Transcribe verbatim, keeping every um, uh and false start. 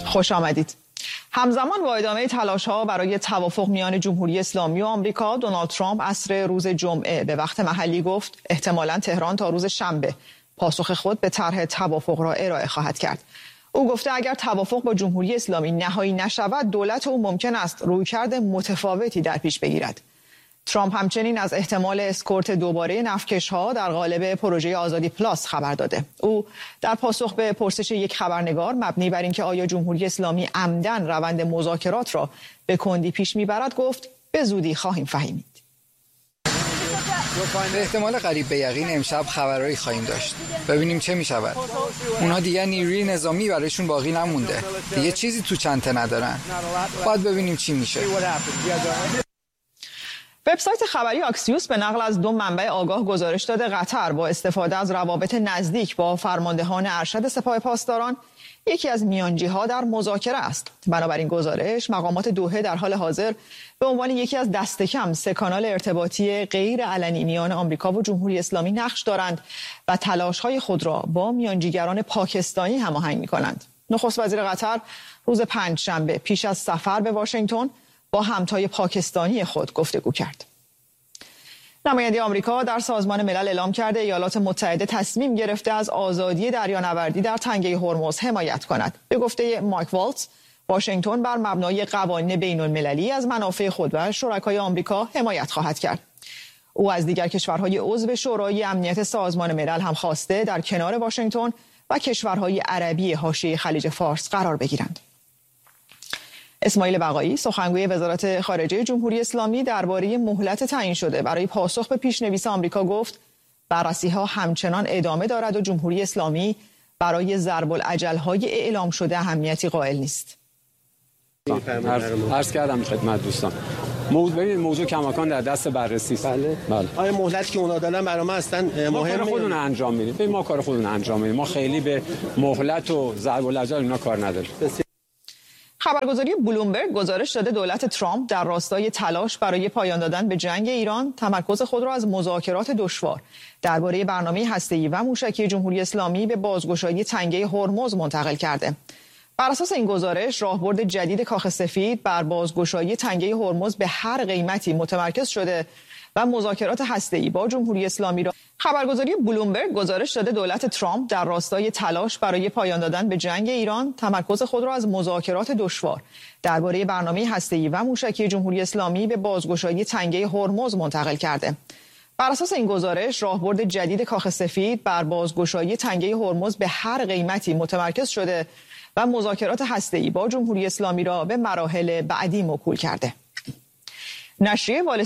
خوش آمدید. همزمان با ادامه تلاش‌ها برای توافق میان جمهوری اسلامی و آمریکا، دونالد ترامپ عصر روز جمعه به وقت محلی گفت احتمالاً تهران تا روز شنبه پاسخ خود به طرح توافق را ارائه خواهد کرد. او گفته اگر توافق با جمهوری اسلامی نهایی نشود، دولت او ممکن است رویکرد متفاوتی در پیش بگیرد. ترامپ همچنین از احتمال اسکورت دوباره نفتکش‌ها در قالب پروژه آزادی پلاس خبر داده. او در پاسخ به پرسش یک خبرنگار مبنی بر اینکه آیا جمهوری اسلامی عمدن روند مذاکرات را به کندی پیش میبرد گفت به زودی خواهیم فهمید. به احتمال قریب به یقین امشب خبرایی خواهیم داشت. ببینیم چه میشود. اونها دیگه نیروی نظامی برایشون باقی نمونده. دیگه چیزی تو چنته ندارن. باید ببینیم چی میشه. وبسایت خبری آکسیوس به نقل از دو منبع آگاه گزارش داده قطر با استفاده از روابط نزدیک با فرماندهان ارشد سپاه پاسداران یکی از میانجی‌ها در مذاکره است. بنابراین گزارش مقامات دوحه در حال حاضر به عنوان یکی از دست کم سه کانال ارتباطی غیر علنی میان آمریکا و جمهوری اسلامی نقش دارند و تلاش‌های خود را با میانجیگران پاکستانی هماهنگ می‌کنند. نخست وزیر قطر روز پنجشنبه پیش از سفر به واشنگتن با همتای پاکستانی خود گفتگو کرد. نماینده آمریکا در سازمان ملل اعلام کرده ایالات متحده تصمیم گرفته از آزادی دریانوردی در تنگه هرمز حمایت کند. به گفته مایک والتز، واشنگتن بر مبنای قوانین بین‌المللی از منافع خود و شرکای آمریکا حمایت خواهد کرد. او از دیگر کشورهای عضو شورای امنیت سازمان ملل هم خواسته در کنار واشنگتن و کشورهای عربی حاشیه خلیج فارس قرار بگیرند. اسماعیل بقایی، سخنگوی وزارت خارجه جمهوری اسلامی، درباره مهلت تعیین شده برای پاسخ به پیشنویس آمریکا گفت بررسی‌ها همچنان ادامه دارد و جمهوری اسلامی برای ضرب الاجل‌های اعلام شده اهمیتی قائل نیست. عرض کردم خدمت دوستان، موضوع ببینید موضوع کماکان در دست بررسی است. بله. بله. آیا مهلتی که اونا دادن برای ما اصلا مهمه؟ ما کار خودمون انجام میدیم. ببین ما کار خودمون انجام میدیم. ما خیلی به مهلت و ضرب الاجل اینا کار نداریم. خبرگزاری بلومبرگ گزارش داده دولت ترامپ در راستای تلاش برای پایان دادن به جنگ ایران تمرکز خود را از مذاکرات دشوار درباره برنامه هسته‌ای و موشکی جمهوری اسلامی به بازگشایی تنگه هرمز منتقل کرده. بر اساس این گزارش راهبرد جدید کاخ سفید بر بازگشایی تنگه هرمز به هر قیمتی متمرکز شده و مذاکرات هسته‌ای با جمهوری اسلامی را خبرگزاری بلومبرگ گزارش داده دولت ترامپ در راستای تلاش برای پایان دادن به جنگ ایران تمرکز خود را از مذاکرات دشوار درباره برنامه هسته‌ای و موشکی جمهوری اسلامی به بازگشایی تنگه هرمز منتقل کرده. بر اساس این گزارش راهبرد جدید کاخ سفید بر بازگشایی تنگه هرمز به هر قیمتی متمرکز شده و مذاکرات هسته‌ای با جمهوری اسلامی را به مراحل بعدی موکول کرده. نشریه وال